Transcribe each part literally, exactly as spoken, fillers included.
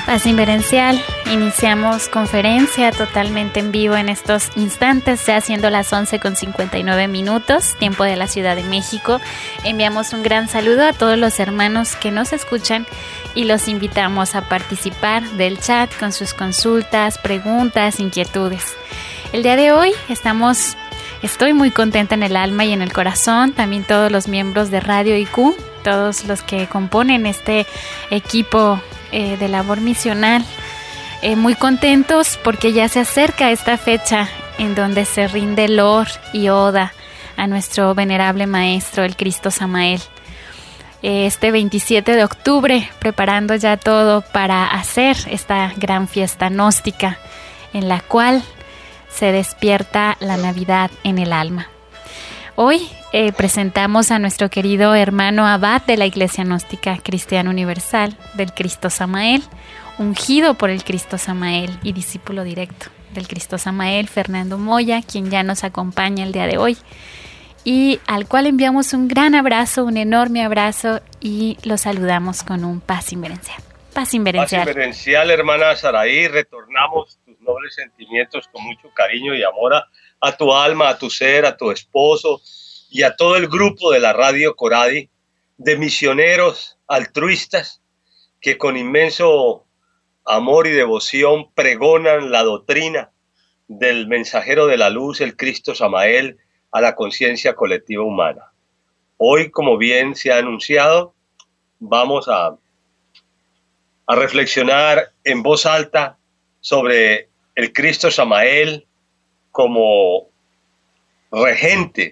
Paz Inverencial, iniciamos conferencia totalmente en vivo en estos instantes, ya siendo las once con cincuenta y nueve minutos, tiempo de la Ciudad de México. Enviamos un gran saludo a todos los hermanos que nos escuchan y los invitamos a participar del chat con sus consultas, preguntas, inquietudes. El día de hoy estamos, estoy muy contenta en el alma y en el corazón, también todos los miembros de Radio I Q, todos los que componen este equipo Eh, de labor misional, eh, muy contentos porque ya se acerca esta fecha en donde se rinde lor y oda a nuestro venerable maestro, el Cristo Samael. Eh, este veintisiete de octubre, preparando ya todo para hacer esta gran fiesta gnóstica en la cual se despierta la Navidad en el alma. Hoy eh, presentamos a nuestro querido hermano abad de la Iglesia Gnóstica Cristiana Universal del Cristo Samael, ungido por el Cristo Samael y discípulo directo del Cristo Samael, Fernando Moya, quien ya nos acompaña el día de hoy y al cual enviamos un gran abrazo, un enorme abrazo y lo saludamos con un paz inverencial. Paz inverencial. Paz inverencial, hermana Saraí, retornamos tus nobles sentimientos con mucho cariño y amor a a tu alma, a tu ser, a tu esposo y a todo el grupo de la Radio Coradi, de misioneros altruistas que con inmenso amor y devoción pregonan la doctrina del mensajero de la luz, el Cristo Samael, a la conciencia colectiva humana. Hoy, como bien se ha anunciado, vamos a, a reflexionar en voz alta sobre el Cristo Samael como regente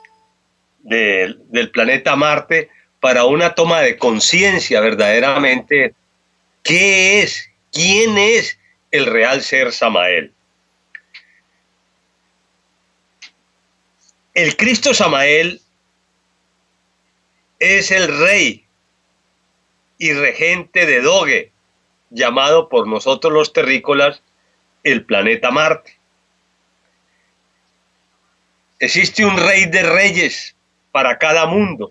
de, del planeta Marte para una toma de conciencia verdaderamente qué es, quién es el real ser Samael. El Cristo Samael es el rey y regente de Doge, llamado por nosotros los terrícolas el planeta Marte. Existe un rey de reyes para cada mundo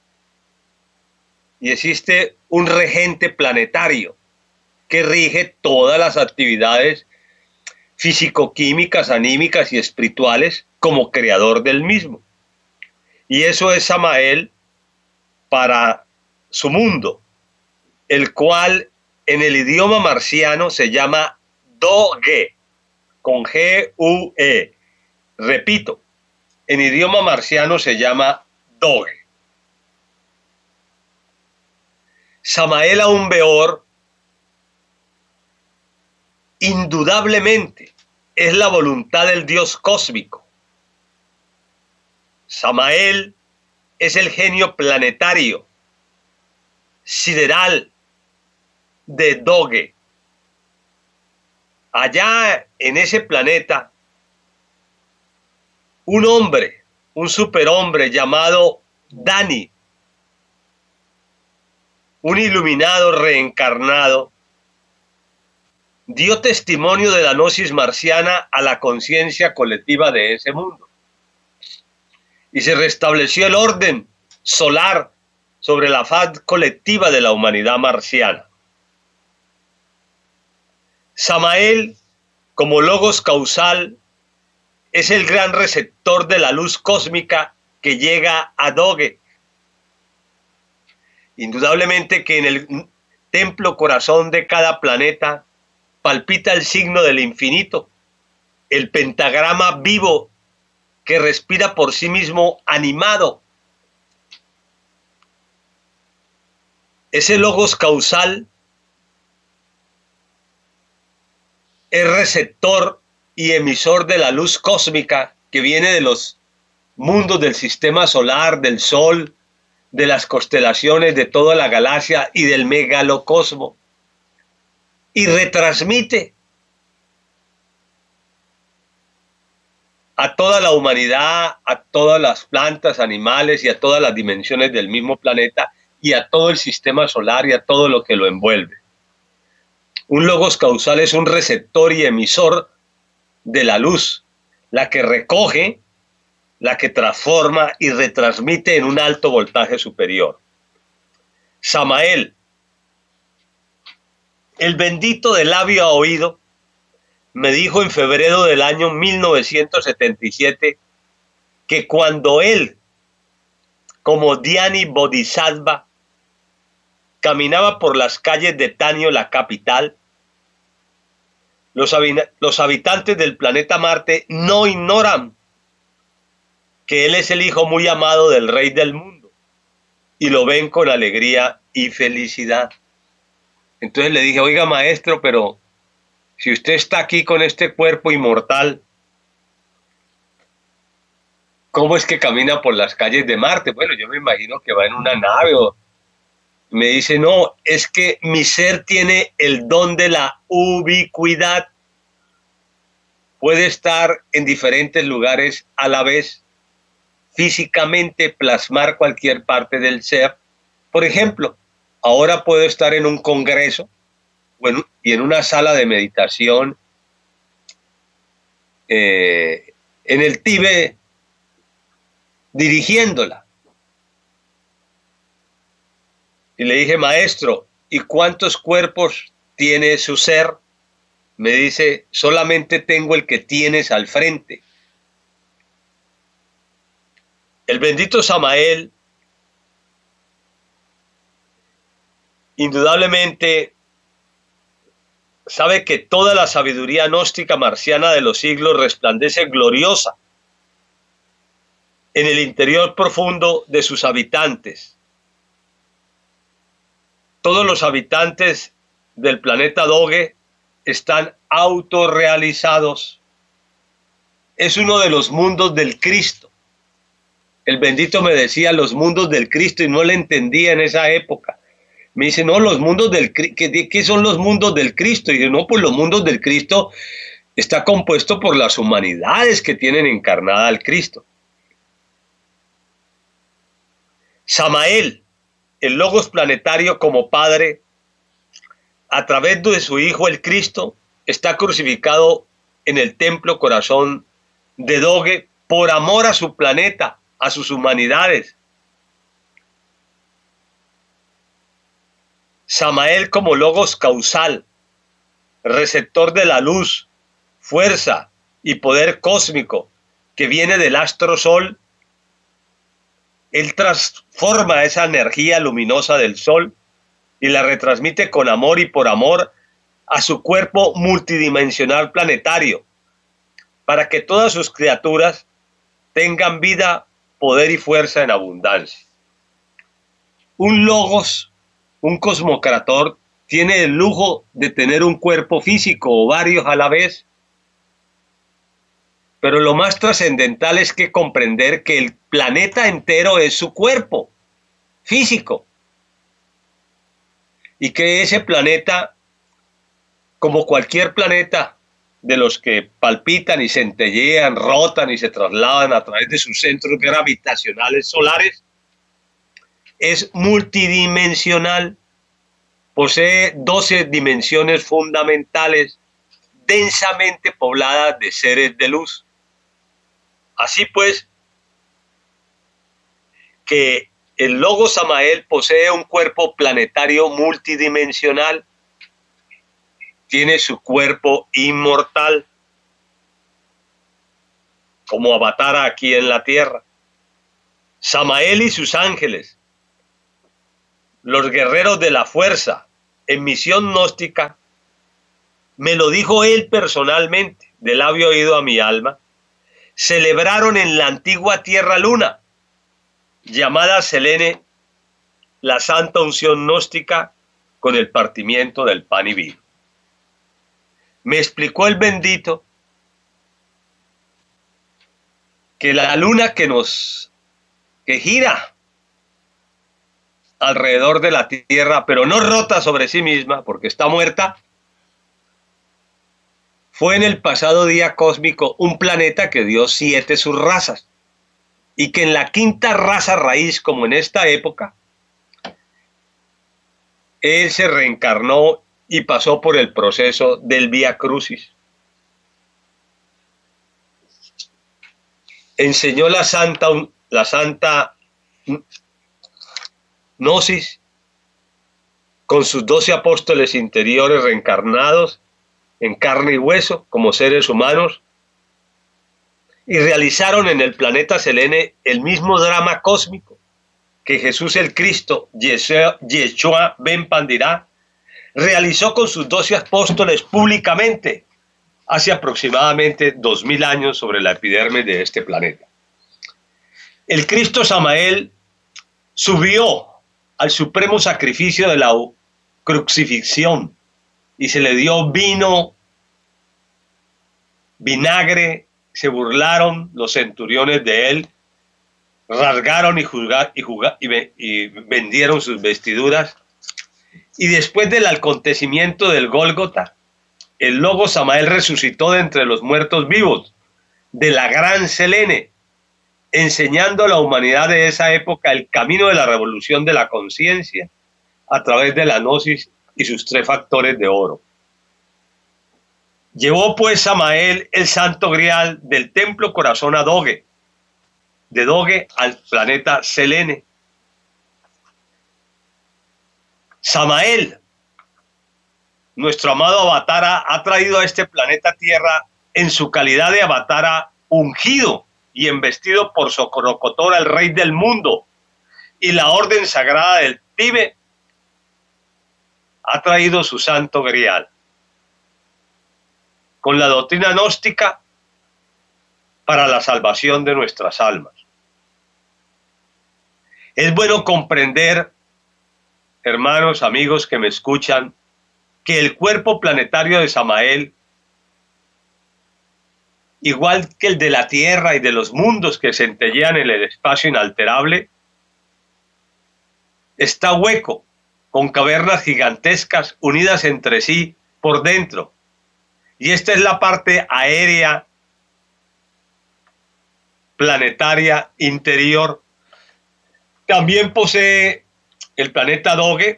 y existe un regente planetario que rige todas las actividades físico-químicas, anímicas y espirituales como creador del mismo. Y eso es Samael para su mundo, el cual en el idioma marciano se llama Doge, con G U E. Repito, en idioma marciano se llama Doge. Samael Aun Beor, indudablemente, es la voluntad del Dios cósmico. Samael es el genio planetario, sideral de Doge. Allá en ese planeta, un hombre, un superhombre llamado Dani, un iluminado reencarnado, dio testimonio de la gnosis marciana a la conciencia colectiva de ese mundo. Y se restableció el orden solar sobre la faz colectiva de la humanidad marciana. Samael, como logos causal, es el gran receptor de la luz cósmica que llega a Doge. Indudablemente que en el templo corazón de cada planeta palpita el signo del infinito, el pentagrama vivo que respira por sí mismo animado. Ese logos causal es receptor y emisor de la luz cósmica que viene de los mundos del sistema solar, del Sol, de las constelaciones, de toda la galaxia y del megalocosmo, y retransmite a toda la humanidad, a todas las plantas, animales y a todas las dimensiones del mismo planeta y a todo el sistema solar y a todo lo que lo envuelve. Un logos causal es un receptor y emisor de la luz, la que recoge, la que transforma y retransmite en un alto voltaje superior. Samael El bendito de labio a oído me dijo en febrero del año mil novecientos setenta y siete que cuando él, como Dhyani Bodhisattva, caminaba por las calles de Tanio, la capital, los, los habitantes del planeta Marte no ignoran que él es el hijo muy amado del rey del mundo y lo ven con alegría y felicidad. Entonces le dije, oiga maestro, pero si usted está aquí con este cuerpo inmortal, ¿cómo es que camina por las calles de Marte? Bueno, yo me imagino que va en una nave. O... Me dice, no, es que mi ser tiene el don de la ubicuidad. Puede estar en diferentes lugares a la vez, físicamente plasmar cualquier parte del ser. Por ejemplo, ahora puedo estar en un congreso bueno, y en una sala de meditación eh, en el Tíbet, dirigiéndola. Y le dije, maestro, ¿y cuántos cuerpos tiene su ser? Me dice, solamente tengo el que tienes al frente. El bendito Samael, indudablemente, sabe que toda la sabiduría gnóstica marciana de los siglos resplandece gloriosa en el interior profundo de sus habitantes. Todos los habitantes del planeta Doge están autorrealizados. Es uno de los mundos del Cristo. El bendito me decía los mundos del Cristo y no le entendía en esa época. Me dice, no, los mundos del Cristo, ¿qué, ¿qué son los mundos del Cristo? Y yo, no, pues los mundos del Cristo está compuesto por las humanidades que tienen encarnada al Cristo. Samael, el Logos planetario como Padre, a través de su Hijo el Cristo, está crucificado en el templo corazón de Doge por amor a su planeta, a sus humanidades. Samael como Logos causal, receptor de la luz, fuerza y poder cósmico que viene del astro sol, él transforma esa energía luminosa del sol y la retransmite con amor y por amor a su cuerpo multidimensional planetario, para que todas sus criaturas tengan vida, poder y fuerza en abundancia. Un Logos, un cosmocrator, tiene el lujo de tener un cuerpo físico o varios a la vez, pero lo más trascendental es que comprender que el planeta entero es su cuerpo físico y que ese planeta, como cualquier planeta de los que palpitan y centellean, rotan y se trasladan a través de sus centros gravitacionales solares, es multidimensional, posee doce dimensiones fundamentales densamente pobladas de seres de luz. Así pues, que el Logos Samael posee un cuerpo planetario multidimensional, tiene su cuerpo inmortal, como Avatar aquí en la tierra. Samael y sus ángeles, los guerreros de la fuerza, en misión gnóstica, me lo dijo él personalmente, de labio oído a mi alma, celebraron en la antigua Tierra Luna, llamada Selene, la santa unción gnóstica con el partimiento del pan y vino. Me explicó el bendito que la luna que nos, que gira alrededor de la Tierra, pero no rota sobre sí misma porque está muerta, fue en el pasado día cósmico un planeta que dio siete subrazas y que en la quinta raza raíz, como en esta época, él se reencarnó y pasó por el proceso del Vía Crucis. Enseñó la santa, la santa gnosis con sus doce apóstoles interiores reencarnados en carne y hueso como seres humanos, y realizaron en el planeta Selene el mismo drama cósmico que Jesús el Cristo, Yeshua ben Pandirá, realizó con sus doce apóstoles públicamente hace aproximadamente dos mil años sobre la epidermis de este planeta. El Cristo Samael subió al supremo sacrificio de la crucifixión y se le dio vino, vinagre, se burlaron los centuriones de él, rasgaron y, juzgar, y, jugar, y, y vendieron sus vestiduras. Y después del acontecimiento del Gólgota, el Logo Samael resucitó de entre los muertos vivos de la gran Selene, enseñando a la humanidad de esa época el camino de la revolución de la conciencia a través de la gnosis y sus tres factores de oro. Llevó pues Samael el santo grial del templo corazón a Doge, de Doge al planeta Selene. Samael, nuestro amado Avatara, ha traído a este planeta Tierra en su calidad de Avatara ungido y embestido por Socorocotora, el rey del mundo, y la orden sagrada del Tíbet, ha traído su santo grial. Con la doctrina gnóstica para la salvación de nuestras almas. Es bueno comprender, hermanos, amigos que me escuchan, que el cuerpo planetario de Samael, igual que el de la Tierra y de los mundos que centellean en el espacio inalterable, está hueco, con cavernas gigantescas unidas entre sí por dentro. Y esta es la parte aérea planetaria interior. También posee el planeta Doge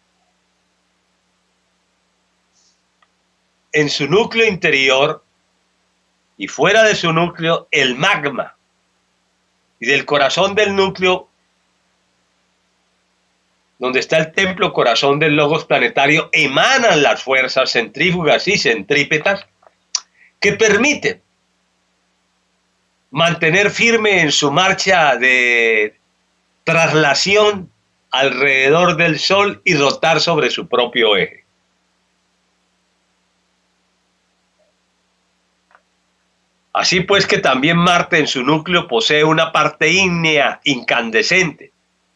en su núcleo interior y fuera de su núcleo el magma. Y del corazón del núcleo, donde está el templo corazón del logos planetario, emanan las fuerzas centrífugas y centrípetas que permiten mantener firme en su marcha de traslación alrededor del Sol y rotar sobre su propio eje. Así pues que también Marte en su núcleo posee una parte ígnea incandescente.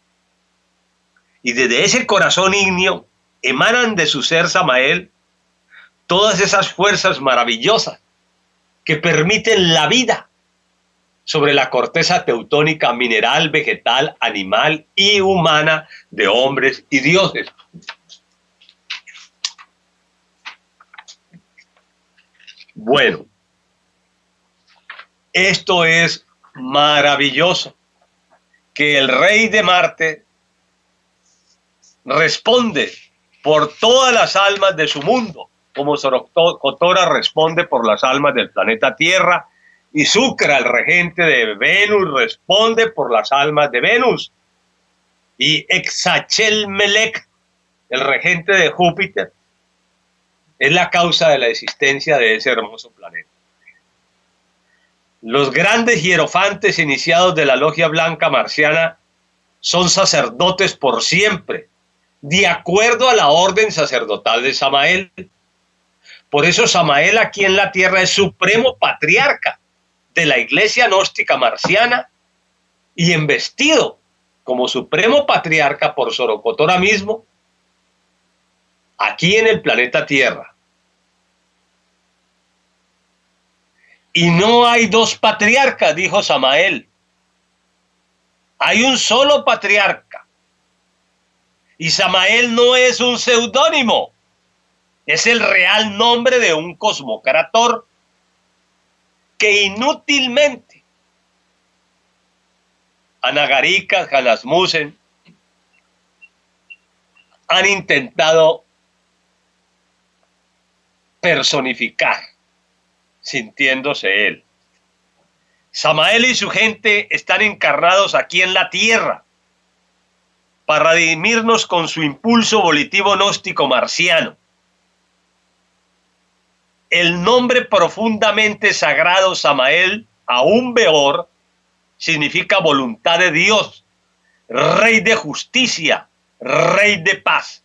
Y desde ese corazón ígneo emanan de su ser Samael todas esas fuerzas maravillosas que permiten la vida sobre la corteza teutónica mineral, vegetal, animal y humana de hombres y dioses. Bueno, esto es maravilloso, que el rey de Marte responde por todas las almas de su mundo, como Sorocotora responde por las almas del planeta Tierra, y Sucra, el regente de Venus, responde por las almas de Venus, y Exachelmelech, el regente de Júpiter, es la causa de la existencia de ese hermoso planeta. Los grandes hierofantes iniciados de la logia blanca marciana son sacerdotes por siempre, de acuerdo a la orden sacerdotal de Samael. Por eso Samael aquí en la tierra es supremo patriarca de la iglesia gnóstica marciana y embestido como supremo patriarca por Sorocotora mismo aquí en el planeta Tierra. Y no hay dos patriarcas, dijo Samael. Hay un solo patriarca. Y Samael no es un seudónimo, es el real nombre de un cosmocrator que inútilmente Anagarika, Janasmussen han intentado personificar, sintiéndose él. Samael y su gente están encarnados aquí en la tierra para redimirnos con su impulso volitivo gnóstico marciano. El nombre profundamente sagrado Samael, aún Beor, significa voluntad de Dios, Rey de justicia, Rey de paz.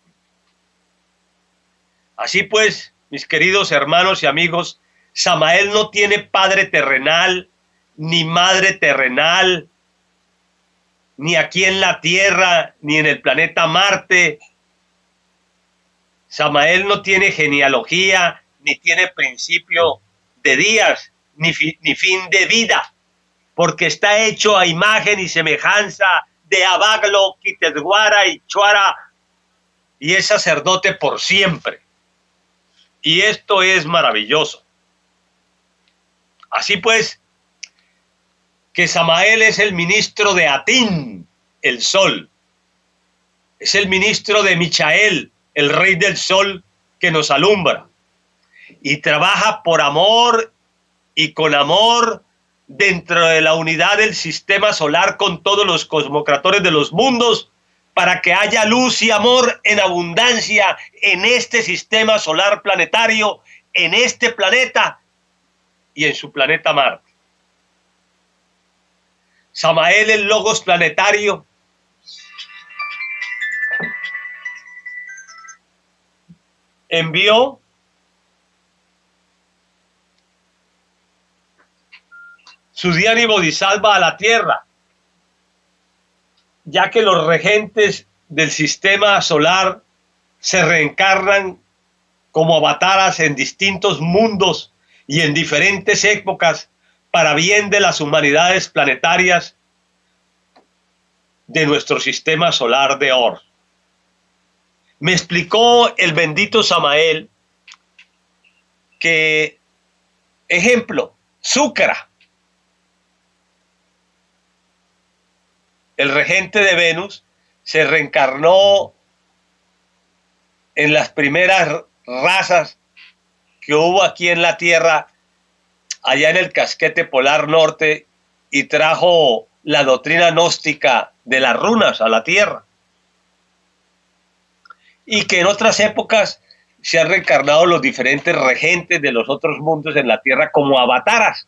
Así pues, mis queridos hermanos y amigos, Samael no tiene padre terrenal, ni madre terrenal, ni aquí en la Tierra, ni en el planeta Marte. Samael no tiene genealogía, ni tiene principio de días, ni, fi, ni fin de vida, porque está hecho a imagen y semejanza de Abaglo, Quitesguara y Chuara, y es sacerdote por siempre. Y esto es maravilloso. Así pues, que Samael es el ministro de Atín, el sol. Es el ministro de Michael, el rey del sol que nos alumbra. Y trabaja por amor y con amor dentro de la unidad del sistema solar con todos los cosmocratores de los mundos, para que haya luz y amor en abundancia en este sistema solar planetario, en este planeta y en su planeta Marte. Samael, el logos planetario, envió su Dhyani Bodhisattva a la Tierra, ya que los regentes del sistema solar se reencarnan como avataras en distintos mundos y en diferentes épocas para bien de las humanidades planetarias de nuestro sistema solar de Or. Me explicó el bendito Samael que, ejemplo, Súcra, el regente de Venus, se reencarnó en las primeras razas que hubo aquí en la Tierra, allá en el casquete polar norte, y trajo la doctrina gnóstica de las runas a la Tierra. Y que en otras épocas se han reencarnado los diferentes regentes de los otros mundos en la Tierra como avataras.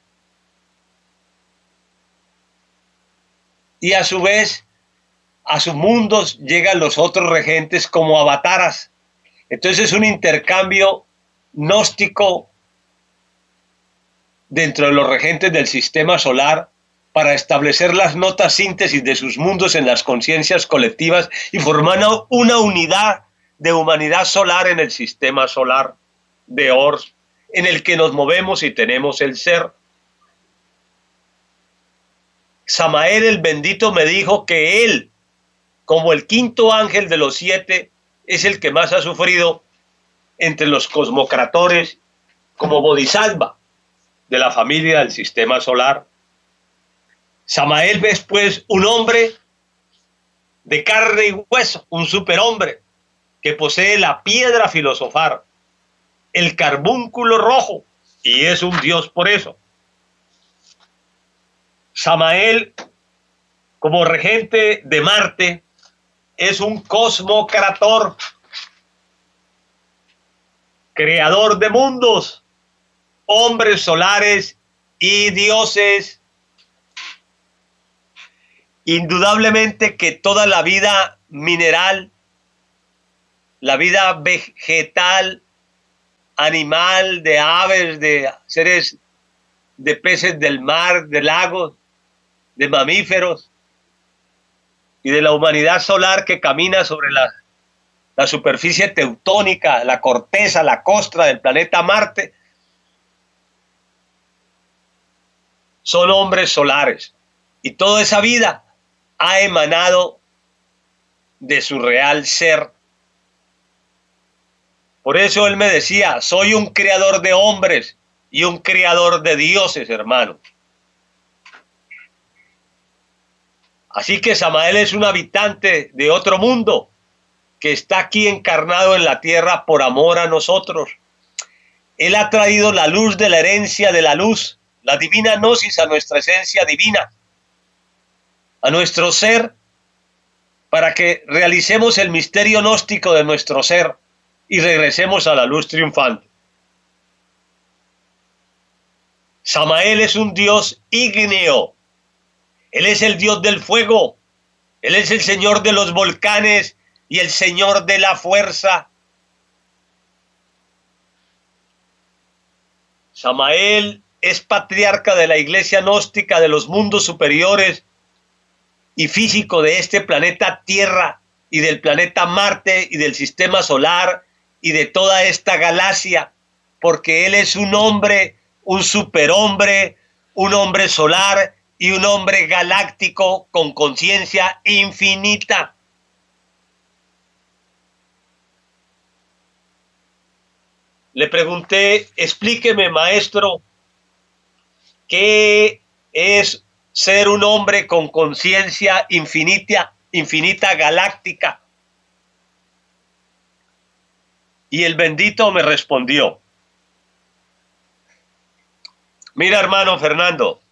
Y a su vez, a sus mundos llegan los otros regentes como avataras. Entonces es un intercambio gnóstico dentro de los regentes del sistema solar para establecer las notas síntesis de sus mundos en las conciencias colectivas y formar una unidad de humanidad solar en el sistema solar de Or, en el que nos movemos y tenemos el ser. Samael el bendito me dijo que él, como el quinto ángel de los siete, es el que más ha sufrido entre los cosmocratores como bodhisattva de la familia del sistema solar. Samael es pues un hombre de carne y hueso, un superhombre que posee la piedra filosofar, el carbúnculo rojo, y es un dios por eso. Samael, como regente de Marte, es un cosmocrator, creador de mundos, hombres solares y dioses. Indudablemente que toda la vida mineral, la vida vegetal, animal, de aves, de seres, de peces del mar, de lagos, de mamíferos y de la humanidad solar que camina sobre la, la superficie teutónica, la corteza, la costra del planeta Marte, son hombres solares. Y toda esa vida ha emanado de su real ser. Por eso él me decía, soy un creador de hombres y un creador de dioses, hermano. Así que Samael es un habitante de otro mundo que está aquí encarnado en la tierra por amor a nosotros. Él ha traído la luz de la herencia de la luz, la divina gnosis a nuestra esencia divina, a nuestro ser, para que realicemos el misterio gnóstico de nuestro ser y regresemos a la luz triunfante. Samael es un dios ígneo. Él es el dios del fuego. Él es el señor de los volcanes y el señor de la fuerza. Samael es patriarca de la iglesia gnóstica de los mundos superiores y físico de este planeta Tierra y del planeta Marte y del sistema solar y de toda esta galaxia, porque él es un hombre, un superhombre, un hombre solar y un hombre galáctico con conciencia infinita. Le pregunté, explíqueme, maestro, ¿qué es ser un hombre con conciencia infinita, infinita galáctica? Y el bendito me respondió, mira, hermano Fernando,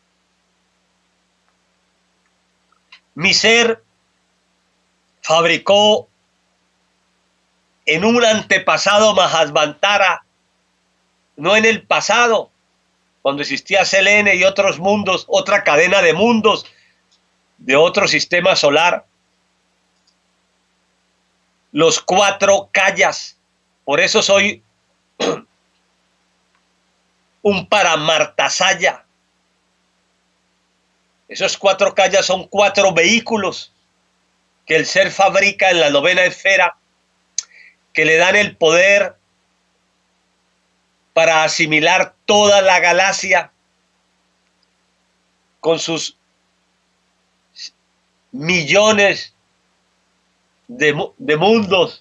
mi ser fabricó en un antepasado Mahasvantara, no en el pasado, cuando existía Selene y otros mundos, otra cadena de mundos de otro sistema solar, los cuatro kayas. Por eso soy un Paramartasaya. Esos cuatro kayas son cuatro vehículos que el ser fabrica en la novena esfera, que le dan el poder para asimilar toda la galaxia con sus millones de, de mundos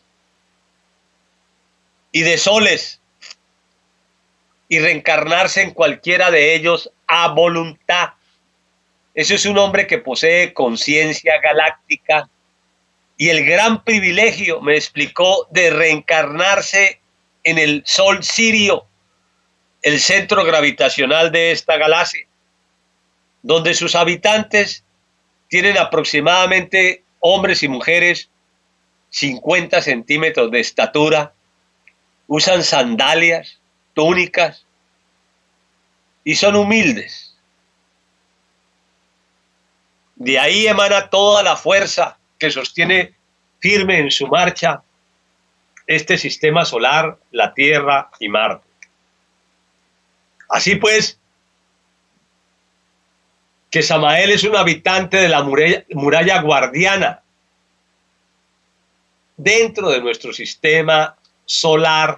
y de soles y reencarnarse en cualquiera de ellos a voluntad. Ese es un hombre que posee conciencia galáctica y el gran privilegio, me explicó, de reencarnarse en el Sol Sirio, el centro gravitacional de esta galaxia, donde sus habitantes tienen aproximadamente, hombres y mujeres, cincuenta centímetros de estatura, usan sandalias, túnicas y son humildes. De ahí emana toda la fuerza que sostiene firme en su marcha este sistema solar, la Tierra y Marte. Así pues, que Samael es un habitante de la muralla, muralla guardiana dentro de nuestro sistema solar.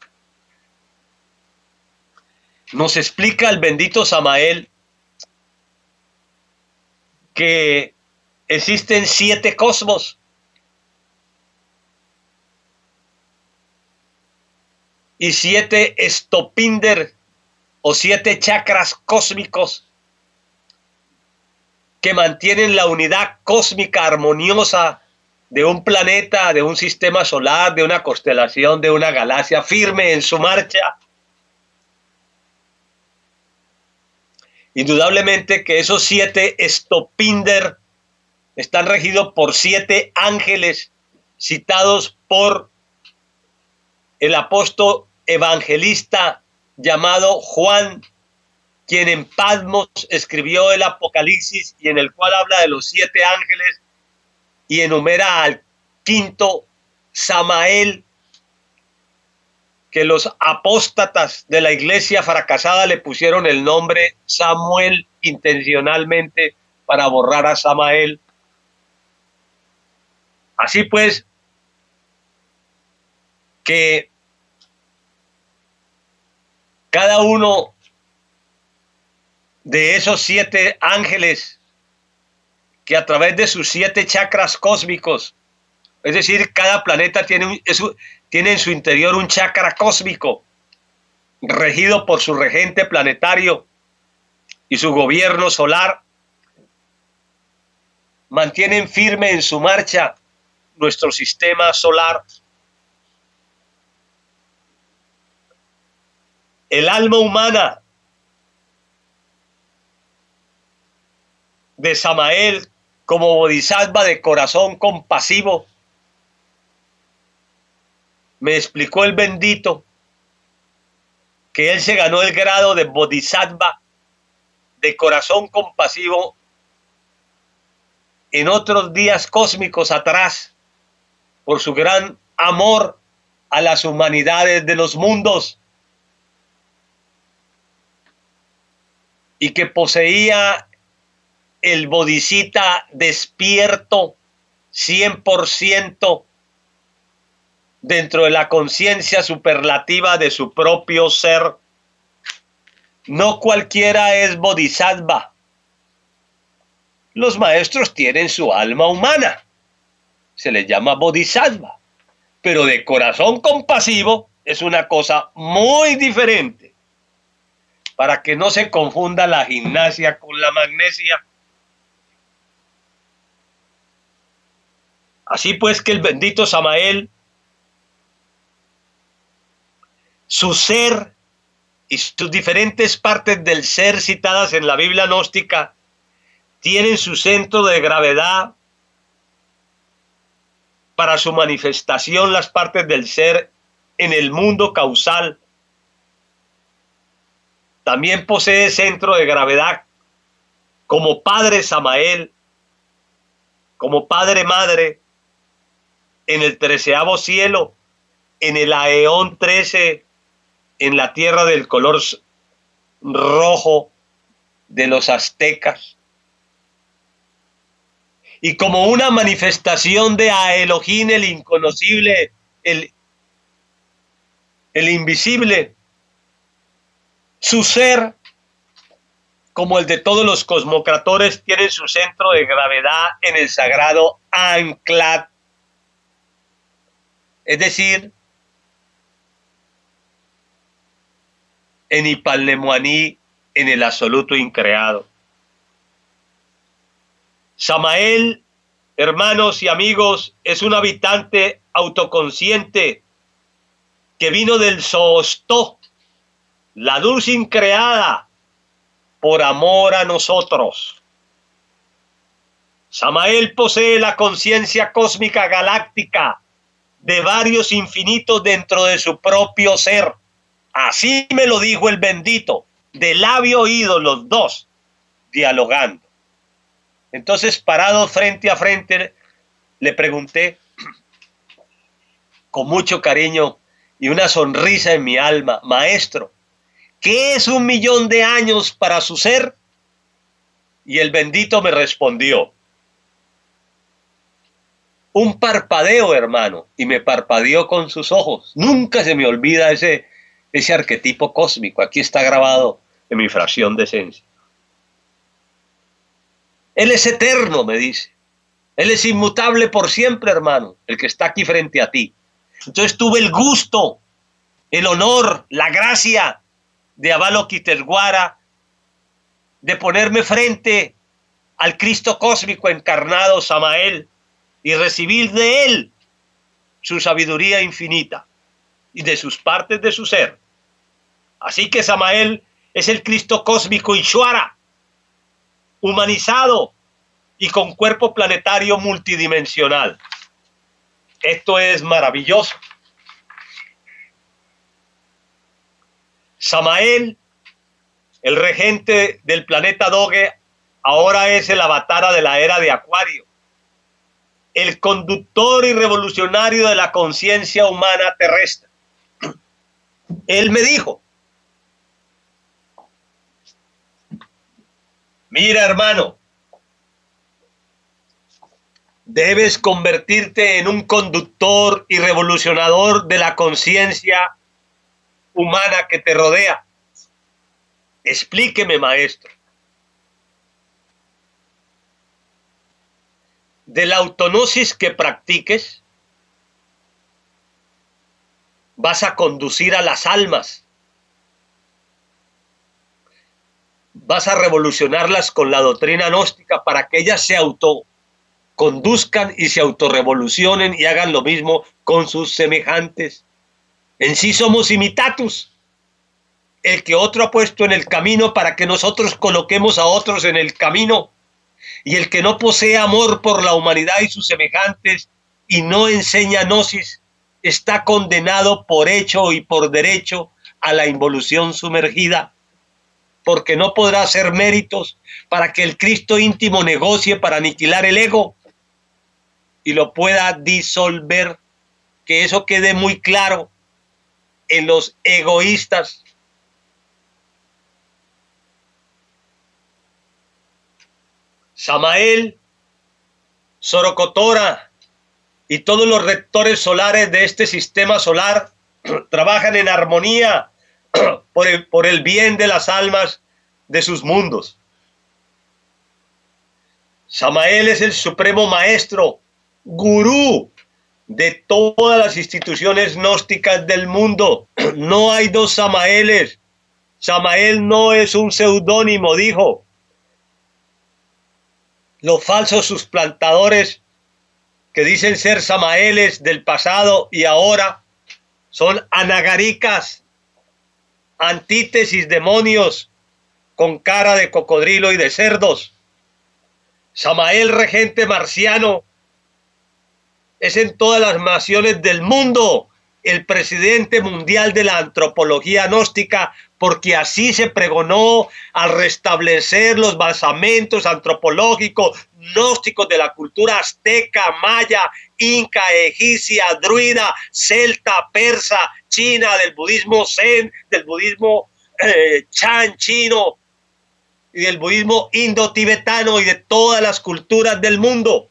Nos explica el bendito Samael que existen siete cosmos y siete estopinder o siete chakras cósmicos que mantienen la unidad cósmica armoniosa de un planeta, de un sistema solar, de una constelación, de una galaxia firme en su marcha. Indudablemente que esos siete estopinder están regidos por siete ángeles citados por el apóstol evangelista llamado Juan, quien en Patmos escribió el Apocalipsis y en el cual habla de los siete ángeles y enumera al quinto, Samael, que los apóstatas de la iglesia fracasada le pusieron el nombre Samuel intencionalmente para borrar a Samael. Así pues, que cada uno de esos siete ángeles que a través de sus siete chakras cósmicos, es decir, cada planeta tiene, un, es un, tiene en su interior un chakra cósmico regido por su regente planetario y su gobierno solar, mantienen firme en su marcha nuestro sistema solar. El alma humana de Samael como bodhisattva de corazón compasivo. Me explicó el bendito que él se ganó el grado de bodhisattva de corazón compasivo en otros días cósmicos atrás, por su gran amor a las humanidades de los mundos, y que poseía el bodhisattva despierto cien por ciento dentro de la conciencia superlativa de su propio ser. No cualquiera es bodhisattva. Los maestros tienen su alma humana, se les llama bodhisattva, pero de corazón compasivo es una cosa muy diferente. Para que no se confunda la gimnasia con la magnesia. Así pues que el bendito Samael, su ser y sus diferentes partes del ser citadas en la Biblia gnóstica tienen su centro de gravedad para su manifestación, las partes del ser en el mundo causal. También posee centro de gravedad como Padre Samael, como Padre Madre, en el treceavo cielo, en el Aeón trece, en la tierra del color rojo de los aztecas. Y como una manifestación de a Elohim, el inconocible, el, el invisible, su ser, como el de todos los cosmocratores, tiene su centro de gravedad en el sagrado Anklat, es decir, en Ipalnemuaní, en el absoluto increado. Samael, hermanos y amigos, es un habitante autoconsciente que vino del Zoostó, la luz increada, por amor a nosotros. Samael posee la conciencia cósmica galáctica de varios infinitos dentro de su propio ser. Así me lo dijo el bendito, de labio oído los dos, dialogando. Entonces, parado frente a frente, le pregunté con mucho cariño y una sonrisa en mi alma: maestro, ¿qué es un millón de años para su ser? Y el bendito me respondió: un parpadeo, hermano. Y me parpadeó con sus ojos. Nunca se me olvida ese, ese arquetipo cósmico. Aquí está grabado en mi fracción de esencia. Él es eterno, me dice. Él es inmutable por siempre, hermano, el que está aquí frente a ti. Entonces tuve el gusto, el honor, la gracia de Avalokiteshvara, de ponerme frente al Cristo cósmico encarnado, Samael, y recibir de él su sabiduría infinita y de sus partes de su ser. Así que Samael es el Cristo cósmico Ishvara, humanizado y con cuerpo planetario multidimensional. Esto es maravilloso. Samael, el regente del planeta Doge, ahora es el avatar de la era de Acuario, el conductor y revolucionario de la conciencia humana terrestre. Él me dijo: mira, hermano, debes convertirte en un conductor y revolucionador de la conciencia humana que te rodea. Explíqueme, maestro. De la autognosis que practiques, vas a conducir a las almas. Vas a revolucionarlas con la doctrina gnóstica para que ellas se autoconduzcan y se autorrevolucionen y hagan lo mismo con sus semejantes. En sí somos imitatus, el que otro ha puesto en el camino para que nosotros coloquemos a otros en el camino. Y el que no posee amor por la humanidad y sus semejantes y no enseña gnosis, está condenado por hecho y por derecho a la involución sumergida, porque no podrá hacer méritos para que el Cristo íntimo negocie para aniquilar el ego y lo pueda disolver. Que eso quede muy claro en los egoístas. Samael, Sorocotora y todos los rectores solares de este sistema solar trabajan en armonía por el, por el bien de las almas de sus mundos. Samael es el supremo maestro, gurú de todas las instituciones gnósticas del mundo. No hay dos Samaeles. Samael no es un seudónimo, dijo. Los falsos suplantadores que dicen ser Samaeles del pasado y ahora son anagaricas, antítesis, demonios con cara de cocodrilo y de cerdos. Samael regente marciano es en todas las naciones del mundo el presidente mundial de la antropología gnóstica, porque así se pregonó al restablecer los basamentos antropológicos gnósticos de la cultura azteca, maya, inca, egipcia, druida, celta, persa, china, del budismo zen, del budismo eh, chan chino y del budismo indo-tibetano y de todas las culturas del mundo.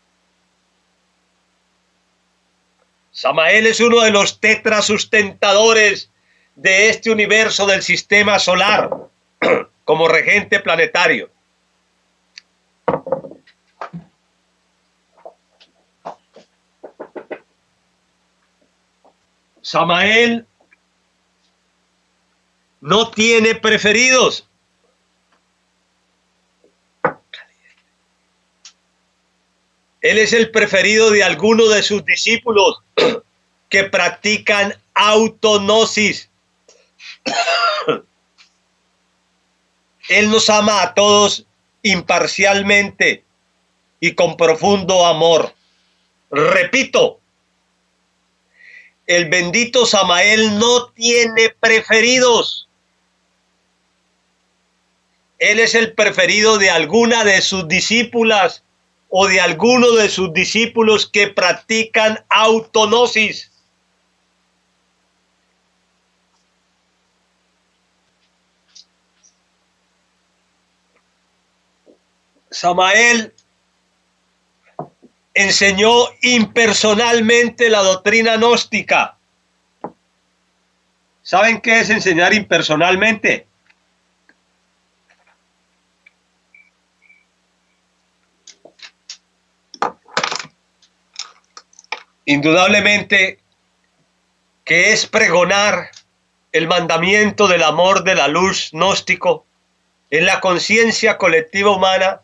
Samael es uno de los tetrasustentadores de este universo del sistema solar como regente planetario. Samael no tiene preferidos. Él es el preferido de alguno de sus discípulos que practican autognosis. Él nos ama a todos imparcialmente y con profundo amor. Repito, el bendito Samael no tiene preferidos. Él es el preferido de alguna de sus discípulas o de alguno de sus discípulos que practican autognosis. Samael enseñó impersonalmente la doctrina gnóstica. ¿Saben qué es enseñar impersonalmente? Indudablemente que es pregonar el mandamiento del amor de la luz gnóstico en la conciencia colectiva humana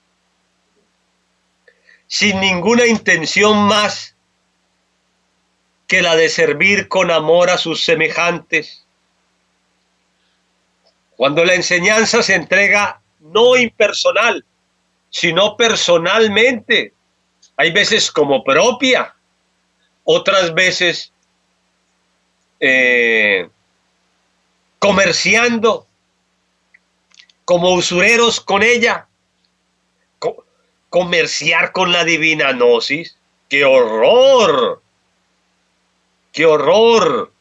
sin ninguna intención más que la de servir con amor a sus semejantes. Cuando la enseñanza se entrega no impersonal, sino personalmente, hay veces como propia, otras veces eh, comerciando como usureros con ella. Co- comerciar con la divina gnosis. ¡Qué horror! ¡Qué horror!